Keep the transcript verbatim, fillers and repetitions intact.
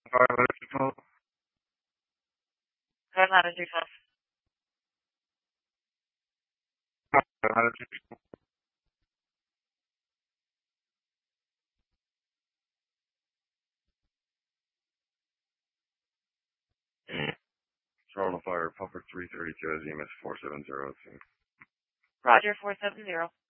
Fire ladder two twelve. Fire ladder two twelve. Fire ladder two twelve. Charlotte Fire, Puffer three thirty-two, Z M S four seven zero two. Roger, four seven zero.